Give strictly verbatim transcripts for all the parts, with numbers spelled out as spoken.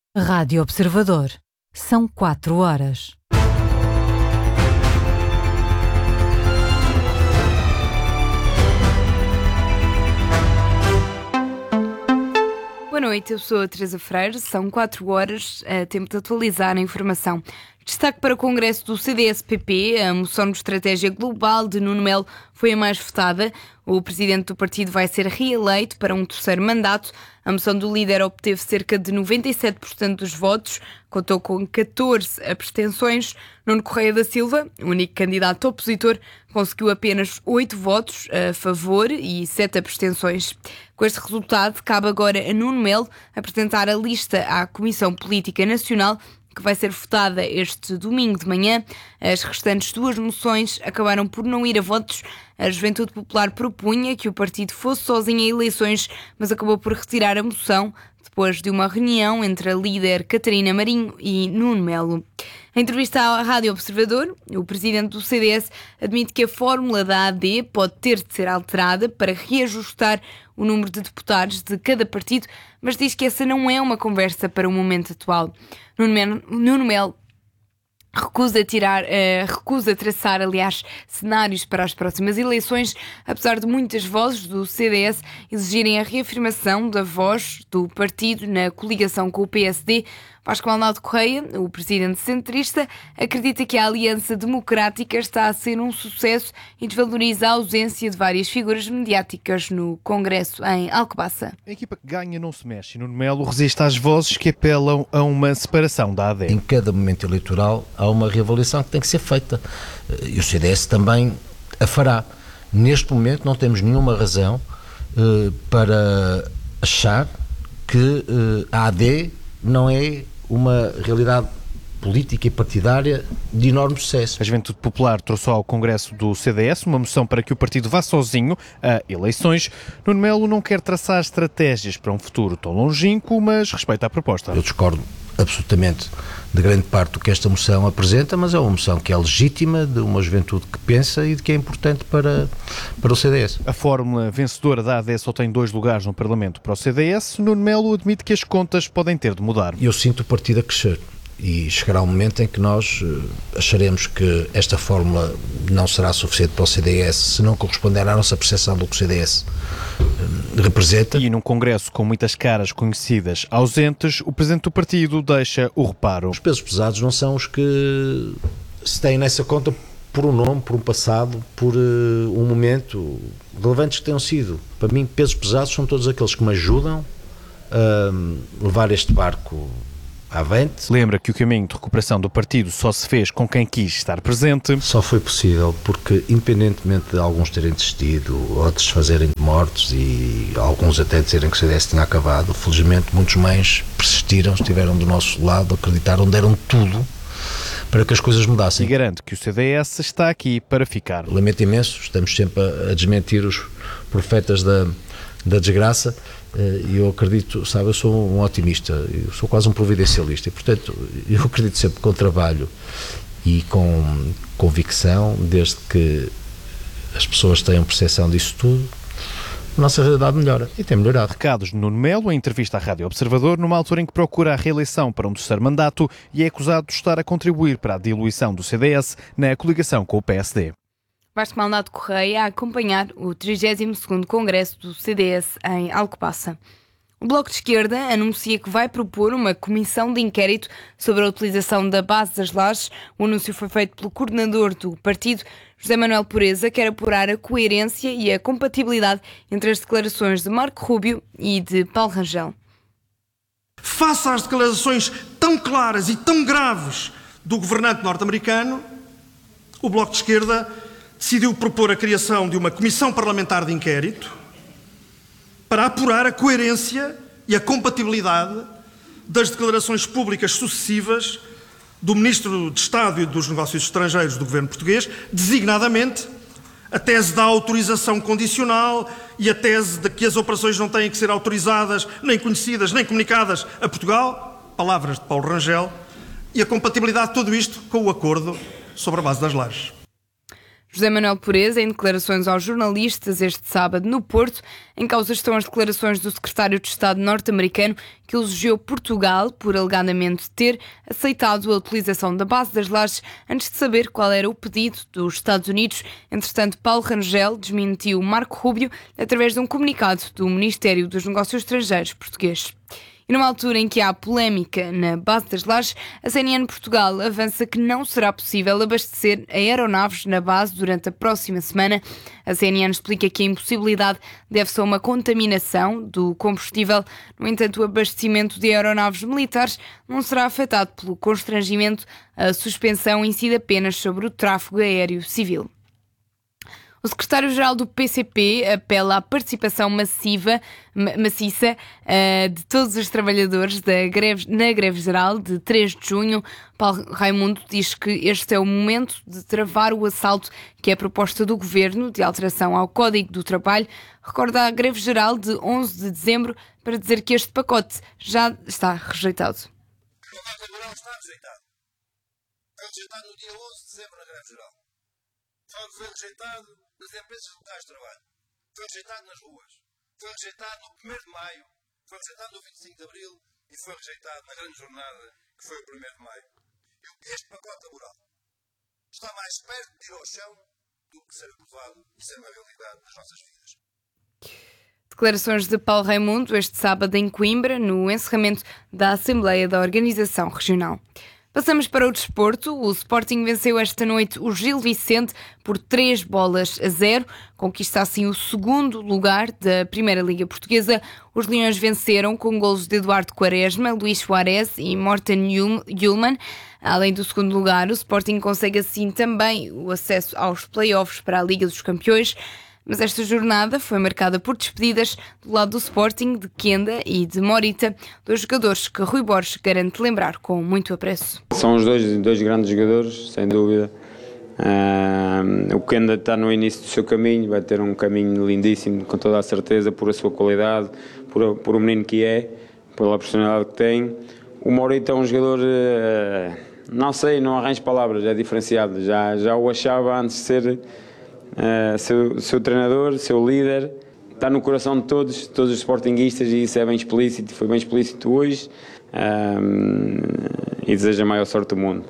Rádio Observador. São quatro horas. Boa noite, eu sou a Teresa Freire, são quatro horas, a tempo de atualizar a informação. Destaque para o Congresso do C D S P P, a moção de estratégia global de Nuno Melo foi a mais votada. O presidente do partido vai ser reeleito para um terceiro mandato. A moção do líder obteve cerca de noventa e sete por cento dos votos, contou com catorze abstenções. Nuno Correia da Silva, o único candidato opositor, conseguiu apenas oito votos a favor e sete abstenções. Com este resultado, cabe agora a Nuno Melo apresentar a lista à Comissão Política Nacional, que vai ser votada este domingo de manhã. As restantes duas moções acabaram por não ir a votos. A Juventude Popular propunha que o partido fosse sozinho a eleições, mas acabou por retirar a moção depois de uma reunião entre a líder Catarina Marinho e Nuno Melo. Em entrevista à Rádio Observador, o presidente do C D S admite que a fórmula da A D pode ter de ser alterada para reajustar o número de deputados de cada partido, mas diz que essa não é uma conversa para o momento atual. Nuno Melo recusa tirar, uh, recusa traçar, aliás, cenários para as próximas eleições, apesar de muitas vozes do C D S exigirem a reafirmação da voz do partido na coligação com o P S D. Vasco Maldonado Correia, o presidente centrista, acredita que a aliança democrática está a ser um sucesso e desvaloriza a ausência de várias figuras mediáticas no Congresso em Alcobaça. A equipa que ganha não se mexe e Nuno Melo resiste às vozes que apelam a uma separação da A D. Em cada momento eleitoral há uma reavaliação que tem que ser feita e o C D S também a fará. Neste momento não temos nenhuma razão uh, para achar que uh, a A D não é uma realidade política e partidária de enorme sucesso. A Juventude Popular trouxe ao Congresso do C D S uma moção para que o partido vá sozinho a eleições. Nuno Melo não quer traçar estratégias para um futuro tão longínquo, mas respeita a proposta. Eu discordo absolutamente de grande parte do que esta moção apresenta, mas é uma moção que é legítima, de uma juventude que pensa e de que é importante para, para o C D S. A fórmula vencedora da A D só tem dois lugares no Parlamento para o C D S. Nuno Melo admite que as contas podem ter de mudar. Eu sinto o partido a crescer e chegará um momento em que nós acharemos que esta fórmula não será suficiente para o C D S se não corresponder à nossa percepção do que o C D S representa. E num congresso com muitas caras conhecidas ausentes, o presidente do partido deixa o reparo. Os pesos pesados não são os que se têm nessa conta por um nome, por um passado, por uh, um momento, relevantes que tenham sido. Para mim, pesos pesados são todos aqueles que me ajudam a uh, levar este barco avante. Lembra que o caminho de recuperação do partido só se fez com quem quis estar presente. Só foi possível porque, independentemente de alguns terem desistido, outros fazerem mortos e alguns até dizerem que o C D S tinha acabado, felizmente muitos mães persistiram, estiveram do nosso lado, acreditaram, deram tudo para que as coisas mudassem. E garanto que o C D S está aqui para ficar. Lamento imenso, estamos sempre a, a desmentir os profetas da, da desgraça. E eu acredito, sabe, eu sou um otimista, eu sou quase um providencialista e, portanto, eu acredito sempre com trabalho e com convicção, desde que as pessoas tenham percepção disso tudo, a nossa realidade melhora e tem melhorado. Recados de Nuno Melo, em entrevista à Rádio Observador, numa altura em que procura a reeleição para um terceiro mandato e é acusado de estar a contribuir para a diluição do C D S na coligação com o P S D. Vasco Maldonado Correia a acompanhar o trigésimo segundo Congresso do C D S em Alcobaça. O Bloco de Esquerda anuncia que vai propor uma comissão de inquérito sobre a utilização da base das lajes. O anúncio foi feito pelo coordenador do partido, José Manuel Pureza, que quer apurar a coerência e a compatibilidade entre as declarações de Marco Rubio e de Paulo Rangel. Face às declarações tão claras e tão graves do governante norte-americano, o Bloco de Esquerda decidiu propor a criação de uma comissão parlamentar de inquérito para apurar a coerência e a compatibilidade das declarações públicas sucessivas do Ministro de Estado e dos Negócios Estrangeiros do governo português, designadamente a tese da autorização condicional e a tese de que as operações não têm que ser autorizadas, nem conhecidas, nem comunicadas a Portugal, palavras de Paulo Rangel, e a compatibilidade de tudo isto com o acordo sobre a base das lajes. José Manuel Pureza, em declarações aos jornalistas este sábado no Porto, em causa estão as declarações do secretário de Estado norte-americano que elogiou Portugal por alegadamente ter aceitado a utilização da base das Lajes antes de saber qual era o pedido dos Estados Unidos. Entretanto, Paulo Rangel desmentiu Marco Rubio através de um comunicado do Ministério dos Negócios Estrangeiros português. E numa altura em que há polémica na base das Lajes, a C N N Portugal avança que não será possível abastecer aeronaves na base durante a próxima semana. A C N N explica que a impossibilidade deve-se a uma contaminação do combustível. No entanto, o abastecimento de aeronaves militares não será afetado pelo constrangimento. A suspensão incide apenas sobre o tráfego aéreo civil. O secretário-geral do P C P apela à participação massiva, maciça uh, de todos os trabalhadores da greve, na greve geral de três de junho. Paulo Raimundo diz que este é o momento de travar o assalto que é a proposta do Governo de alteração ao Código do Trabalho. Recorda a greve geral de onze de dezembro para dizer que este pacote já está rejeitado. O Código Laboral está rejeitado. Foi rejeitado no dia onze de dezembro na greve geral. Foi rejeitado nas empresas locais de trabalho, foi rejeitado nas ruas, foi rejeitado no primeiro de maio, foi rejeitado no vinte e cinco de abril e foi rejeitado na grande jornada que foi o primeiro de maio. Este pacote laboral está mais perto de ir ao chão do que ser aprovado e ser uma realidade nas nossas vidas. Declarações de Paulo Raimundo este sábado em Coimbra, no encerramento da Assembleia da Organização Regional. Passamos para o desporto. O Sporting venceu esta noite o Gil Vicente por três bolas a zero. Conquista assim o segundo lugar da Primeira Liga Portuguesa. Os Leões venceram com golos de Eduardo Quaresma, Luís Soares e Morten Hjulmand. Além do segundo lugar, o Sporting consegue assim também o acesso aos play-offs para a Liga dos Campeões. Mas esta jornada foi marcada por despedidas do lado do Sporting, de Kenda e de Morita, dois jogadores que Rui Borges garante lembrar com muito apreço. São os dois, dois grandes jogadores, sem dúvida. Uh, o Kenda está no início do seu caminho, vai ter um caminho lindíssimo, com toda a certeza, por a sua qualidade, por, por o menino que é, pela personalidade que tem. O Morita é um jogador, uh, não sei, não arranjo palavras, é diferenciado. Já, já o achava antes de ser... Uh, seu, seu treinador, seu líder, está no coração de todos, todos os sportinguistas, e isso é bem explícito, foi bem explícito hoje, um, e desejo a maior sorte do mundo.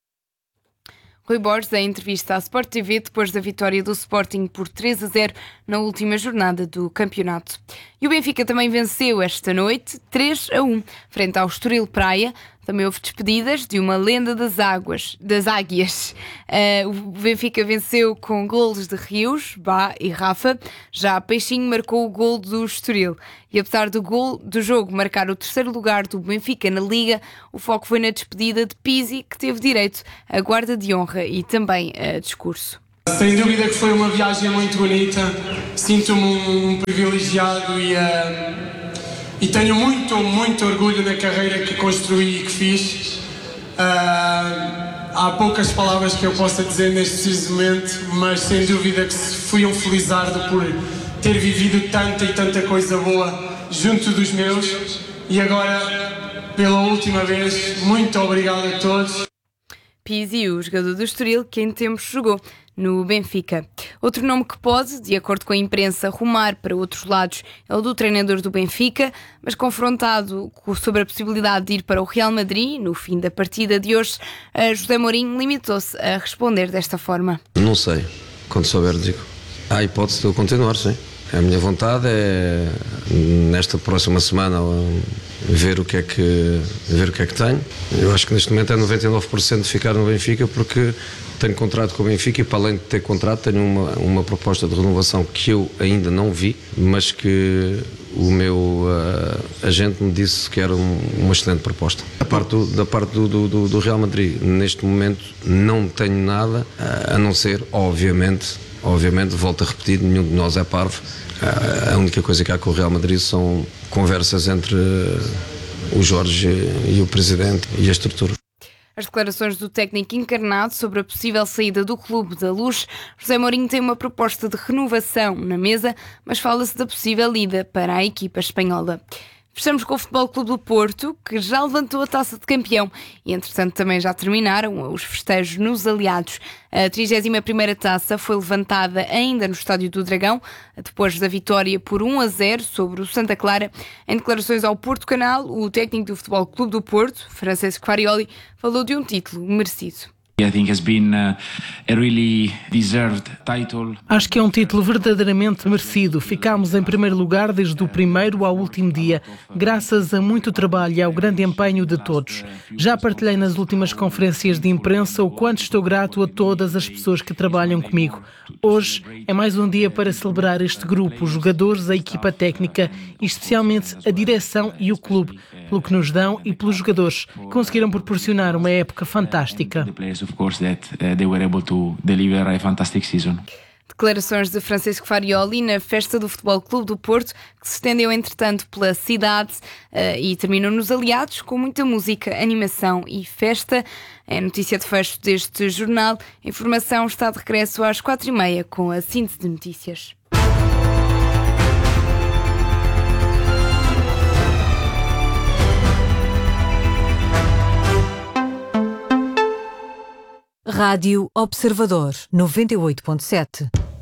Rui Borges, em entrevista à Sport T V depois da vitória do Sporting por três a zero na última jornada do campeonato. E o Benfica também venceu esta noite três a um frente ao Estoril Praia. Também houve despedidas de uma lenda das águas, das águias. Uh, o Benfica venceu com golos de Rios, Bá e Rafa. Já Peixinho marcou o gol do Estoril. E apesar do gol do jogo marcar o terceiro lugar do Benfica na Liga, o foco foi na despedida de Pizzi, que teve direito à guarda de honra e também a discurso. Sem dúvida que foi uma viagem muito bonita. Sinto-me um privilegiado e... Uh... E tenho muito, muito orgulho na carreira que construí e que fiz. Uh, há poucas palavras que eu possa dizer neste preciso momento, mas sem dúvida que fui um felizardo por ter vivido tanta e tanta coisa boa junto dos meus. E agora, pela última vez, muito obrigado a todos. Pizzi, o jogador do Estoril, que em tempos jogou no Benfica. Outro nome que pode, de acordo com a imprensa, rumar para outros lados é o do treinador do Benfica, mas confrontado sobre a possibilidade de ir para o Real Madrid no fim da partida de hoje, José Mourinho limitou-se a responder desta forma. Não sei, quando souber digo. Há a hipótese de eu continuar, sim. A minha vontade é, nesta próxima semana, ver o que é que, ver o que é que tenho. Eu acho que neste momento é noventa e nove por cento de ficar no Benfica, porque tenho contrato com o Benfica e, para além de ter contrato, tenho uma, uma proposta de renovação que eu ainda não vi, mas que o meu uh, agente me disse que era um, uma excelente proposta. Da parte, do, da parte do, do, do Real Madrid, neste momento, não tenho nada, uh, a não ser, obviamente, obviamente, volto a repetir, nenhum de nós é parvo. Uh, a única coisa que há com o Real Madrid são conversas entre uh, o Jorge e o Presidente e a estrutura. As declarações do técnico encarnado sobre a possível saída do Clube da Luz. José Mourinho tem uma proposta de renovação na mesa, mas fala-se da possível ida para a equipa espanhola. Fechamos com o Futebol Clube do Porto, que já levantou a taça de campeão e, entretanto, também já terminaram os festejos nos aliados. A trigésima primeira taça foi levantada ainda no Estádio do Dragão, depois da vitória por um a zero sobre o Santa Clara. Em declarações ao Porto Canal, o técnico do Futebol Clube do Porto, Francesco Farioli, falou de um título merecido. Acho que é um título verdadeiramente merecido. Ficámos em primeiro lugar desde o primeiro ao último dia, graças a muito trabalho e ao grande empenho de todos. Já partilhei nas últimas conferências de imprensa o quanto estou grato a todas as pessoas que trabalham comigo. Hoje é mais um dia para celebrar este grupo, os jogadores, a equipa técnica e especialmente a direção e o clube, pelo que nos dão e pelos jogadores, que conseguiram proporcionar uma época fantástica. Of course that uh, they were able to deliver a fantastic season. Declarações de Francesco Farioli na festa do Futebol Clube do Porto, que se estendeu entretanto pela cidade uh, e terminou nos aliados com muita música, animação e festa. É notícia de fecho deste jornal. A informação está de regresso às quatro e meia com a síntese de notícias. Rádio Observador noventa e oito ponto sete.